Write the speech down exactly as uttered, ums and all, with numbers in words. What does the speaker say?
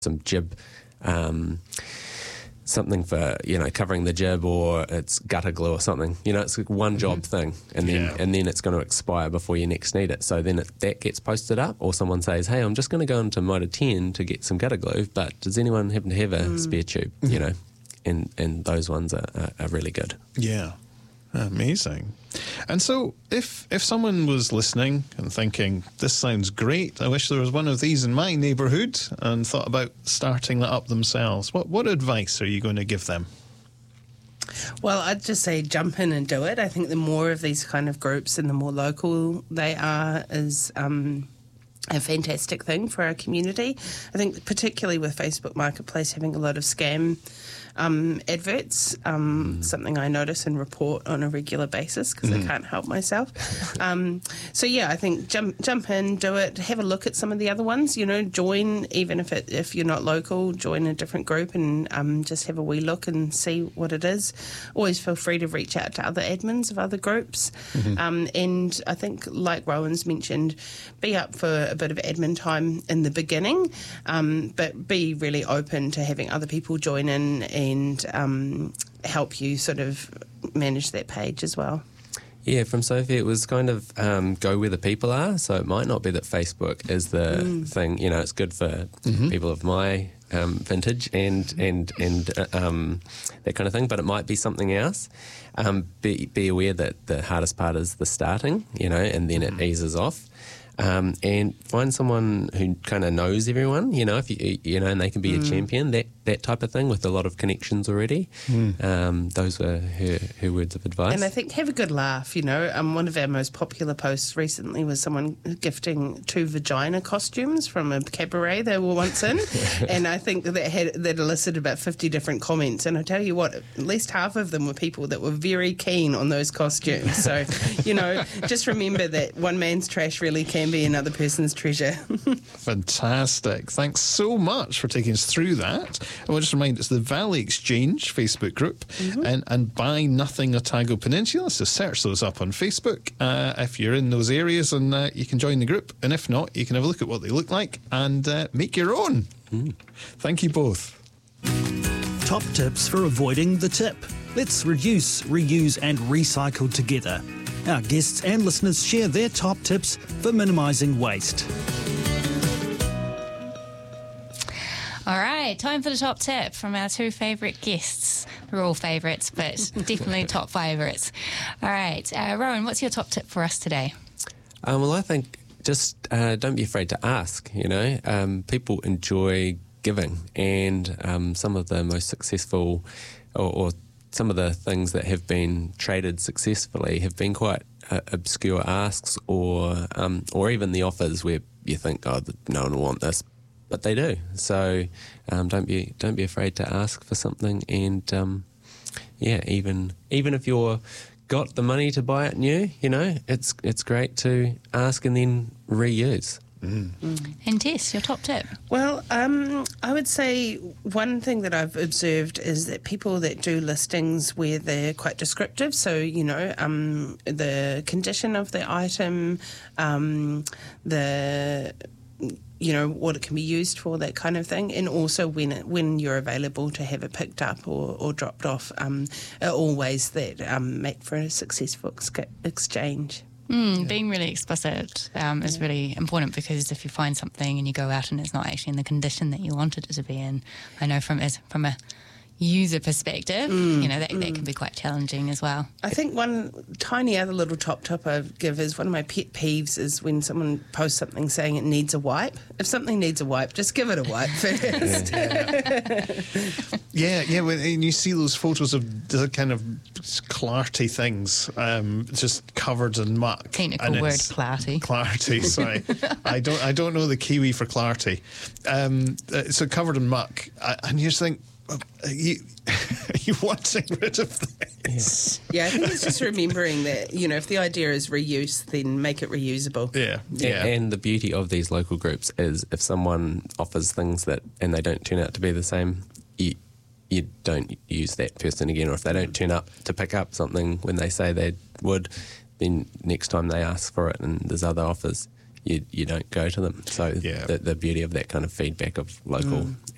some jib, um, something for, you know, covering the jib, or it's gutter glue or something. You know, it's a one job mm-hmm. thing, and then yeah. and then it's going to expire before you next need it. So then it, that gets posted up, or someone says, hey, I'm just going to go into Mitre ten to get some gutter glue, but does anyone happen to have a mm. spare tube, you know? And and those ones are, are, are really good. Yeah. Amazing. And so if if someone was listening and thinking, this sounds great, I wish there was one of these in my neighbourhood, and thought about starting that up themselves, what what advice are you going to give them? Well, I'd just say jump in and do it. I think the more of these kind of groups and the more local they are is um, a fantastic thing for our community. I think particularly with Facebook Marketplace having a lot of scam Um, adverts, um, mm. something I notice and report on a regular basis because mm. I can't help myself. Um, so yeah, I think jump jump in, do it, have a look at some of the other ones. You know, join even if it if you're not local, join a different group and um, just have a wee look and see what it is. Always feel free to reach out to other admins of other groups. Mm-hmm. Um, and I think, like Rowan's mentioned, be up for a bit of admin time in the beginning, um, but be really open to having other people join in and um, help you sort of manage that page as well. Yeah, from Sophie, it was kind of um, go where the people are. So it might not be that Facebook is the mm. thing. You know, it's good for mm-hmm. people of my um, vintage and and and uh, um, that kind of thing. But it might be something else. Um, be be aware that the hardest part is the starting. You know, and then it eases off. Um, and find someone who kind of knows everyone, you know, if you you know, and they can be mm. a champion, that, that type of thing, with a lot of connections already. Mm. Um, those were her, her words of advice. And I think have a good laugh, you know. Um, one of our most popular posts recently was someone gifting two vagina costumes from a cabaret they were once in, and I think that had that elicited about fifty different comments. And I tell you what, at least half of them were people that were very keen on those costumes. So, you know, just remember that one man's trash really can be another person's treasure. Fantastic. Thanks so much for taking us through that. And we'll just remind, it's the Valley Exchange Facebook group, mm-hmm. and, and Buy Nothing Otago Peninsula. So search those up on Facebook uh, if you're in those areas, and uh, you can join the group. And if not, you can have a look at what they look like and uh, make your own. Mm. Thank you both. Top tips for avoiding the tip. Let's reduce, reuse and recycle together. Our guests and listeners share their top tips for minimising waste. All right, time for the top tip from our two favourite guests. We're all favourites, but definitely top favourites. All right, uh, Rowan, what's your top tip for us today? Um, well, I think just uh, don't be afraid to ask, you know. Um, people enjoy giving, and um, some of the most successful or, or some of the things that have been traded successfully have been quite uh, obscure asks, or um, or even the offers where you think, oh, no one will want this, but they do. So um, don't be don't be afraid to ask for something, and um, yeah, even even if you're got the money to buy it new, you know, it's it's great to ask and then reuse. Mm. Mm. And Tess, your top tip? Well, um, I would say one thing that I've observed is that people that do listings where they're quite descriptive, so, you know, um, the condition of the item, um, the, you know, what it can be used for, that kind of thing, and also when it, when you're available to have it picked up or, or dropped off, um, are all ways that um, make for a successful ex- exchange. Mm, yeah. Being really explicit um, is yeah. really important, because if you find something and you go out and it's not actually in the condition that you wanted it to be in, I know from as from a user perspective, mm, you know, that, mm. that can be quite challenging as well. I think one tiny other little top tip I give is, one of my pet peeves is when someone posts something saying it needs a wipe. If something needs a wipe, just give it a wipe first. yeah, yeah, yeah, when and you see those photos of the kind of clarty things, um, just covered in muck. Technical word, clarty. Clarty, sorry. I don't I don't know the Kiwi for clarty. Um, so covered in muck, and you just think, You, you wanting rid of this? Yeah, I think it's just remembering that, you know, if the idea is reuse, then make it reusable. Yeah, yeah. And the beauty of these local groups is if someone offers things that and they don't turn out to be the same, you, you don't use that person again. Or if they don't turn up to pick up something when they say they would, then next time they ask for it and there's other offers, you you don't go to them. So yeah. the, the beauty of that kind of feedback of local mm.